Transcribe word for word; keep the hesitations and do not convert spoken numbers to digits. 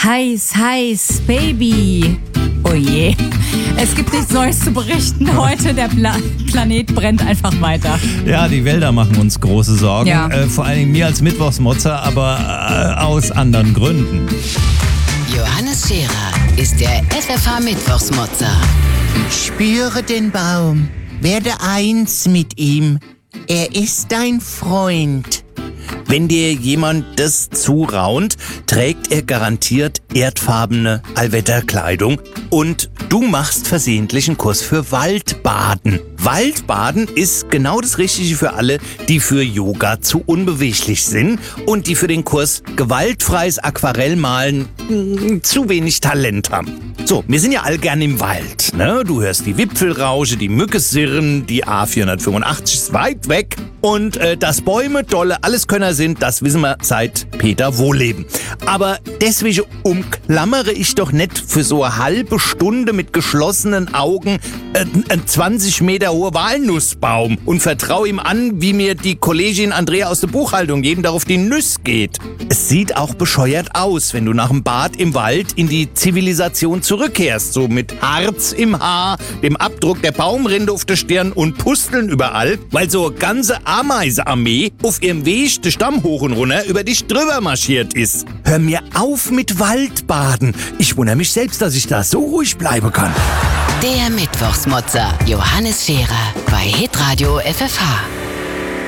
Heiß, heiß, Baby. Oh je. Es gibt nichts Neues zu berichten heute. Der Pla- Planet brennt einfach weiter. Ja, die Wälder machen uns große Sorgen. Ja. Äh, vor allen Dingen mir als Mittwochsmotzer, aber äh, aus anderen Gründen. Johannes Scherer ist der F F H Mittwochsmotzer. Spüre den Baum, werde eins mit ihm. Er ist dein Freund. Wenn dir jemand das zuraunt, trägt er garantiert erdfarbene Allwetterkleidung und du machst versehentlich einen Kurs für Waldbaden. Waldbaden ist genau das Richtige für alle, die für Yoga zu unbeweglich sind und die für den Kurs gewaltfreies Aquarellmalen mh, zu wenig Talent haben. So, wir sind ja all gern im Wald, ne? Du hörst die Wipfelrausche, die Mücke sirren, die A vierhundertfünfundachtzig ist weit weg und äh, dass Bäume dolle Alleskönner sind, das wissen wir seit Peter Wohlleben. Aber deswegen umklammere ich doch nicht für so eine halbe Stunde mit geschlossenen Augen äh, einen zwanzig Meter hohe Walnussbaum und vertraue ihm an, wie mir die Kollegin Andrea aus der Buchhaltung jedem darauf die Nüsse geht. Es sieht auch bescheuert aus, wenn du nach dem Bad im Wald in die Zivilisation zurückkehrst, so mit Harz im Haar, dem Abdruck der Baumrinde auf der Stirn und Pusteln überall, weil so eine ganze Ameisenarmee auf ihrem Weg den Stamm hoch und runter über dich drüber marschiert ist. Hör mir auf mit Waldbaden. Ich wundere mich selbst, dass ich da so ruhig bleiben kann. Der Mittwochsmotzer Johannes Scherer bei Hitradio F F H.